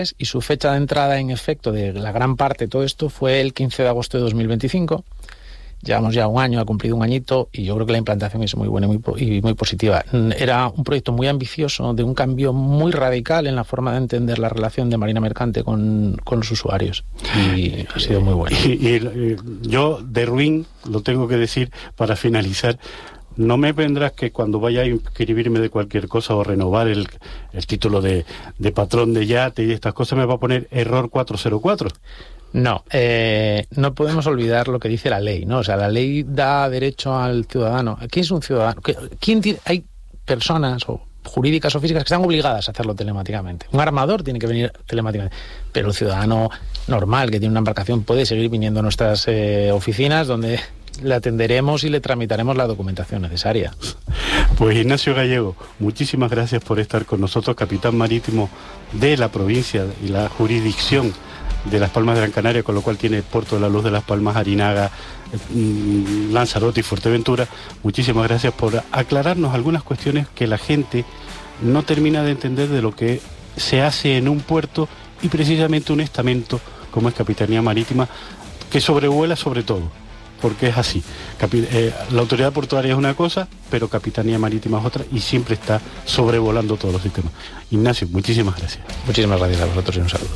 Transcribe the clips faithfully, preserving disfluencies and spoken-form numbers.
y su fecha de entrada en efecto de la gran parte de todo esto fue el quince de agosto de dos mil veinticinco. Llevamos ya un año, ha cumplido un añito y yo creo que la implantación es muy buena y muy, y muy positiva. Era un proyecto muy ambicioso, de un cambio muy radical en la forma de entender la relación de Marina Mercante con, con los usuarios y ha sido muy bueno. Y, y, y yo de Ruin, lo tengo que decir para finalizar, no me vendrás que cuando vaya a inscribirme de cualquier cosa o renovar el, el título de, de patrón de yate y estas cosas me va a poner error cuatro cero cuatro. No, eh, no podemos olvidar lo que dice la ley, ¿no? O sea, la ley da derecho al ciudadano. ¿Quién es un ciudadano? ¿Quién tiene? Hay personas o jurídicas o físicas que están obligadas a hacerlo telemáticamente. Un armador tiene que venir telemáticamente, pero el ciudadano normal que tiene una embarcación puede seguir viniendo a nuestras eh, oficinas donde le atenderemos y le tramitaremos la documentación necesaria. Pues Ignacio Gallego, muchísimas gracias por estar con nosotros, capitán marítimo de la provincia y la jurisdicción de Las Palmas de Gran Canaria, con lo cual tiene Puerto de la Luz de Las Palmas, Arinaga, Lanzarote y Fuerteventura. Muchísimas gracias por aclararnos algunas cuestiones que la gente no termina de entender de lo que se hace en un puerto y precisamente un estamento como es Capitanía Marítima, que sobrevuela sobre todo, porque es así. Capi- eh, la autoridad portuaria es una cosa, pero Capitanía Marítima es otra y siempre está sobrevolando todos los sistemas. Ignacio, muchísimas gracias. Muchísimas gracias a vosotros y un saludo.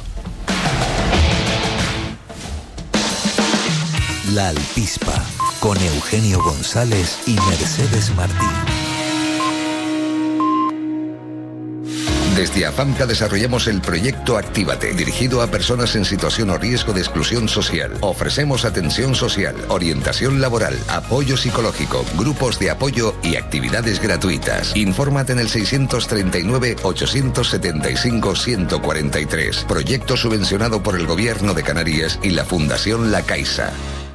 La Alpispa, con Eugenio González y Mercedes Martín. Desde AFAMCA desarrollamos el proyecto Actívate, dirigido a personas en situación o riesgo de exclusión social. Ofrecemos atención social, orientación laboral, apoyo psicológico, grupos de apoyo y actividades gratuitas. Infórmate en el seiscientos treinta y nueve, ochocientos setenta y cinco, ciento cuarenta y tres. Proyecto subvencionado por el Gobierno de Canarias y la Fundación La Caixa.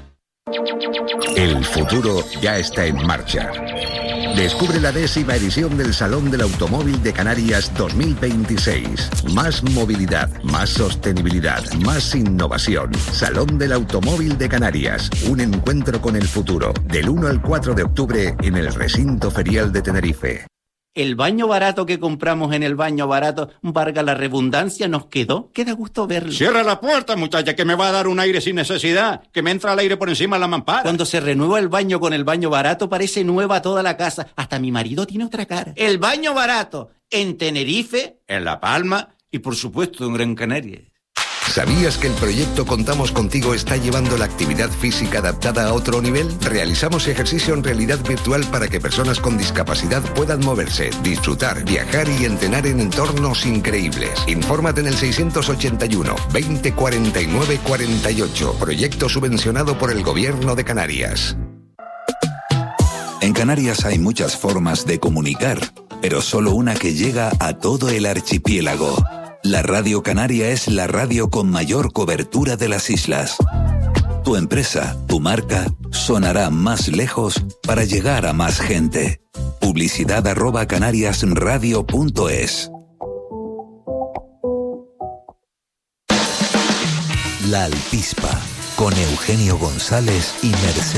El futuro ya está en marcha. Descubre la décima edición del Salón del Automóvil de Canarias dos mil veintiséis. Más movilidad, más sostenibilidad, más innovación. Salón del Automóvil de Canarias. Un encuentro con el futuro. Del uno al cuatro de octubre en el Recinto Ferial de Tenerife. El baño barato que compramos en el baño barato, valga la redundancia, nos quedó. Queda gusto verlo. Cierra la puerta, muchacha, que me va a dar un aire sin necesidad. Que me entra el aire por encima de la mampara. Cuando se renueva el baño con el baño barato, parece nueva toda la casa. Hasta mi marido tiene otra cara. El baño barato, en Tenerife, en La Palma y por supuesto en Gran Canaria. ¿Sabías que el proyecto Contamos Contigo está llevando la actividad física adaptada a otro nivel? Realizamos ejercicio en realidad virtual para que personas con discapacidad puedan moverse, disfrutar, viajar y entrenar en entornos increíbles. Infórmate en el seiscientos ochenta y uno, veinte, cuarenta y nueve, cuarenta y ocho. Proyecto subvencionado por el Gobierno de Canarias. En Canarias hay muchas formas de comunicar, pero solo una que llega a todo el archipiélago. La Radio Canaria es la radio con mayor cobertura de las islas. Tu empresa, tu marca, sonará más lejos para llegar a más gente. Publicidad arroba canariasradio punto es. La Alpispa, con Eugenio González y Mercedes.